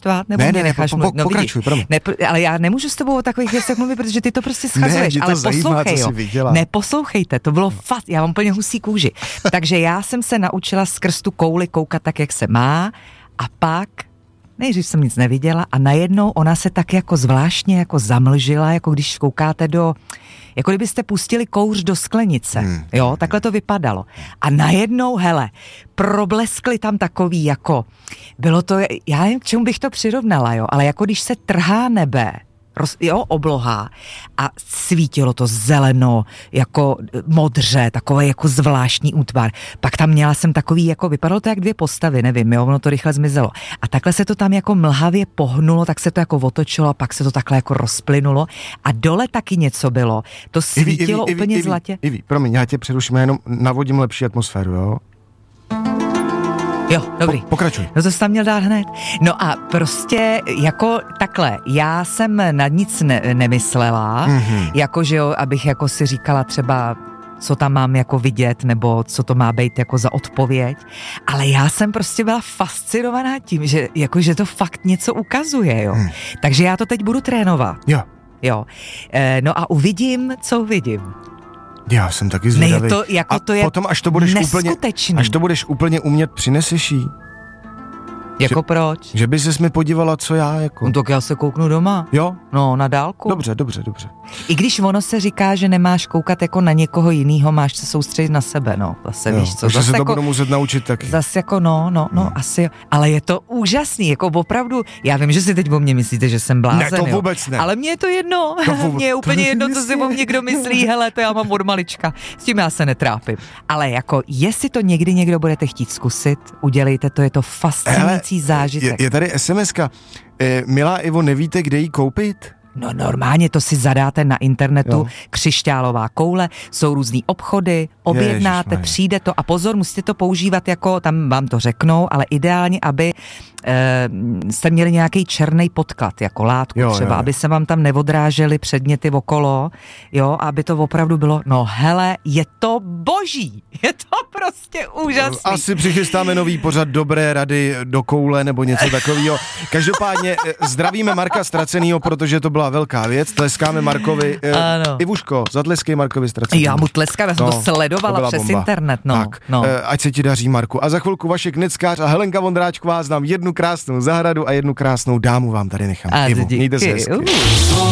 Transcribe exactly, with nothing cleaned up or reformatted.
štvát, nebo ne, mě ne, necháš po, po, mluvit? No, pokračuj, promiň. Ne, ale já nemůžu s tebou o takových věcech mluvit, protože ty to prostě schazuješ. Ne, to ale zajímá, poslouchej, co jo. jsi viděla. Neposlouchejte, to bylo fakt, já mám úplně husí kůži. Takže já jsem se naučila skrz tu kouli koukat tak, jak se má, a pak nejdřív jsem nic neviděla a najednou ona se tak jako zvláštně jako zamlžila, jako když koukáte do, jako kdybyste pustili kouř do sklenice, hmm. jo, takhle to vypadalo. A najednou, hele, probleskly tam takový jako, bylo to, já nevím, k čemu bych to přirovnala, jo, ale jako když se trhá nebe, roz, jo, obloha a svítilo to zeleno, jako modře, takový jako zvláštní útvar. Pak tam měla jsem takový, jako vypadalo to jak dvě postavy, nevím, jo, ono to rychle zmizelo. A takhle se to tam jako mlhavě pohnulo, tak se to jako otočilo a pak se to takhle jako rozplynulo a dole taky něco bylo. To svítilo Ivi, Ivi, úplně Ivi, zlatě. Ivi, Ivi, promiň, já tě přeruším, já jenom navodím lepší atmosféru, jo? Jo, dobrý. Po, pokračuj. No to jsi tam měl dát hned. No a prostě jako takhle, já jsem na nic ne- nemyslela, mm-hmm. jako že jo, abych jako si říkala třeba, co tam mám jako vidět, nebo co to má být jako za odpověď, ale já jsem prostě byla fascinovaná tím, že jako, že to fakt něco ukazuje, jo. Mm. Takže já to teď budu trénovat. Jo. Jo. E, no a uvidím, co uvidím. Já jsem taky zvědavý. Ne, to, jako a to je potom, až to budeš úplně, až to budeš úplně umět, přineseš jí. Jako že, proč? Že by ses mi podívala, co já jako. No tak já se kouknu doma. Jo? No, na dálku. Dobře, dobře, dobře. I když ono se říká, že nemáš koukat jako na někoho jinýho, máš se soustředit na sebe, no. Zase jo, víš co. Zase zase se jako, to budu muset naučit taky. Zase jako no, no, no, hmm. asi jo. Ale je to úžasný, jako opravdu, já vím, že si teď o mě myslíte, že jsem blázen, Ne, to jo. vůbec ne. Ale mně je to jedno. To vůbec, mně je úplně jedno, co si o mě kdo myslí, hele, to já mám od malička. S tím já se netrápím. Ale jako, jestli to někdy někdo budete chtít zkusit, udělejte to, je to fascinující Hele, zážitek. Je, je tady es em eska. E, milá Ivo, nevíte, kde ji koupit? No normálně to si zadáte na internetu, jo. Křišťálová koule, jsou různý obchody, objednáte, Ježišmarja. přijde to a pozor, musíte to používat jako, tam vám to řeknou, ale ideálně, aby e, jste měli nějaký černý podklad, jako látku jo, třeba, jo, jo. aby se vám tam neodrážely předměty okolo, jo, aby to opravdu bylo, no hele, je to boží, je to prostě úžasný. Asi přichystáme nový pořad Dobré rady do koule nebo něco takového. Každopádně zdravíme Marka Ztracenýho, protože to byla velká věc, tleskáme Markovi. Ano. Ivuško, zatleskej Markovi Ztracenýmu. Já mu tleskám, já jsem no, to sledovala to přes bomba. internet, no. Tak, no. ať se ti daří, Marku. A za chvilku Vašek Neckář a Helenka Vondráčková znám jednu krásnou zahradu a jednu krásnou dámu vám tady nechám. A Ivo, díky. mějte se hezky. Uh.